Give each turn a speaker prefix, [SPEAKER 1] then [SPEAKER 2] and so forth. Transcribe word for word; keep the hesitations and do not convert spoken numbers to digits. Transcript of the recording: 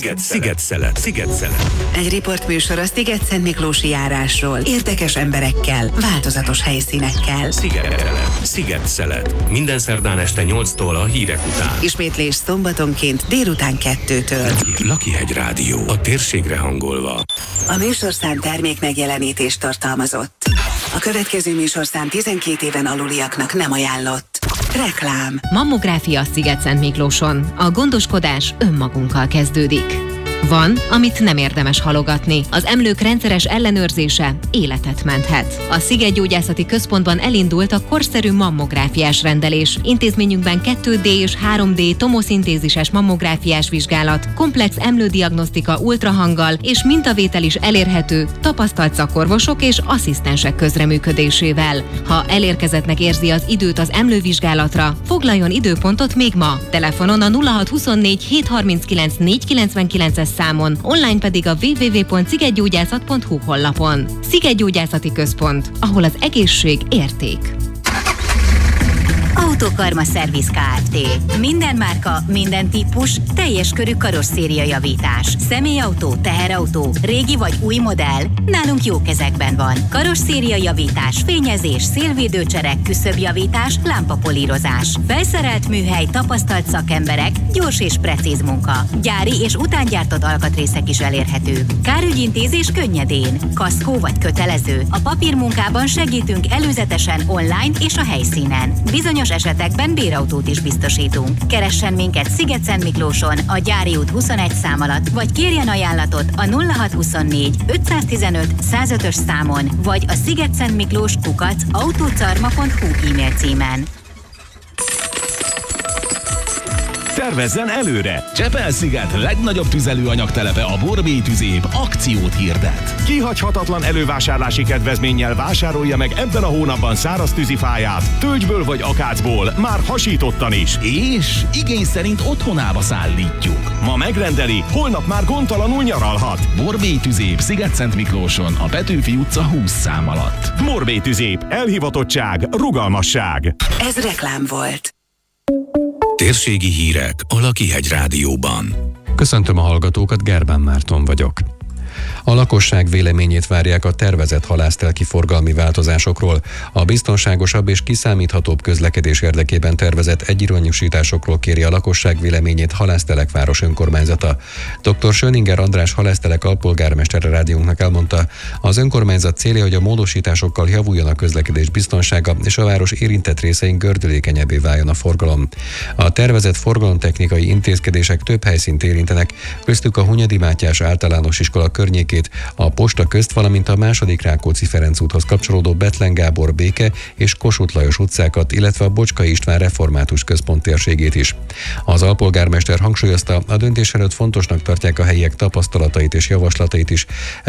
[SPEAKER 1] Sziget-Szelet. Sziget-Szelet.
[SPEAKER 2] Egy riportműsor a Sziget-Szent Miklósi járásról. Érdekes emberekkel, változatos helyszínekkel.
[SPEAKER 1] Sziget-Szelet. Sziget-Szelet. Minden szerdán este nyolctól a hírek után.
[SPEAKER 2] Ismétlés szombatonként délután kettőtől.
[SPEAKER 1] Lakihegy Rádió. A térségre hangolva.
[SPEAKER 2] A műsorszám termék megjelenítést tartalmazott. A következő műsorszám tizenkét éven aluliaknak nem ajánlott. Reklám.
[SPEAKER 3] Mammográfia Sziget-Szent Miklóson. A gondoskodás önmagunkkal kezdődik. Van, amit nem érdemes halogatni. Az emlők rendszeres ellenőrzése életet menthet. A Szigetgyógyászati Központban elindult a korszerű mammográfiás rendelés. Intézményünkben kettő dé és három dé tomoszintézises mammográfiás vizsgálat, komplex emlődiagnosztika ultrahanggal és mintavétel is elérhető tapasztalt szakorvosok és asszisztensek közreműködésével. Ha elérkezettnek érzi az időt az emlővizsgálatra, foglaljon időpontot még ma. Telefonon a nulla hat huszonnégy hétszázharminckilenc négyszázkilencvenkilences számon, online pedig a double-u double-u double-u pont szigetgyógyászat pont hu honlapon. Szigetgyógyászati Központ, ahol az egészség érték.
[SPEAKER 4] Autokarma Szerviz Kft. Minden márka, minden típus, teljes körű karosszéria javítás. Személyautó, teherautó, régi vagy új modell, nálunk jó kezekben van. Karosszéria javítás, fényezés, szélvédőcserek, küszöbjavítás, lámpapolírozás. Felszerelt műhely, tapasztalt szakemberek, gyors és precíz munka. Gyári és utángyártott alkatrészek is elérhetők. Kárügyintézés könnyedén. Kaszkó vagy kötelező. A papírmunkában segítünk előzetesen online és a helyszínen. Bizonyos esetekben bérautót is biztosítunk. Keressen minket Sziget-Szent Miklóson, a Gyári út huszonegy szám alatt, vagy kérjen ajánlatot a nulla hat huszonnégy ötszáztizenöt százötös számon, vagy a szigetszentmiklós kukac autócarma pont hu e-mail címen.
[SPEAKER 5] Tervezzen előre! Csepel-sziget legnagyobb tüzelőanyagtelepe, a Borbély Tüzép akciót hirdet. Kihagyhatatlan elővásárlási kedvezménnyel vásárolja meg ebben a hónapban száraz tűzifáját, tölgyből vagy akácból, már hasítottan is. És igény szerint otthonába szállítjuk. Ma megrendeli, holnap már gondtalanul nyaralhat. Borbély Tüzép Sziget-Szent Miklóson, a Petőfi utca húsz szám alatt. Borbély Tüzép, elhivatottság, rugalmasság.
[SPEAKER 2] Ez reklám volt.
[SPEAKER 1] Térségi hírek a Lakihegy Rádióban.
[SPEAKER 6] Köszöntöm a hallgatókat, Gerben Márton vagyok. A lakosság véleményét várják a tervezett halásztelki forgalmi változásokról. A biztonságosabb és kiszámíthatóbb közlekedés érdekében tervezett egyirányúsításokról kéri a lakosság véleményét Halásztelek város önkormányzata. doktor Söninger András Halásztelek alpolgármester a rádiónknak elmondta, az önkormányzat célja, hogy a módosításokkal javuljon a közlekedés biztonsága, és a város érintett részein gördülékenyebbé váljon a forgalom. A tervezett forgalomtechnikai intézkedések több helyszínt érintenek, köztük a Hunyadi Mátyás általános iskola környékét, a Posta közt, valamint a második Rákóczi-Ferenc úthoz kapcsolódó Bethlen Gábor Béke és Kossuth Lajos utcákat, illetve a Bocskai István Református Központ térségét is. Az alpolgármester hangsúlyozta, a döntés előtt fontosnak tartják a helyiek tapasztalatait és javaslatait is,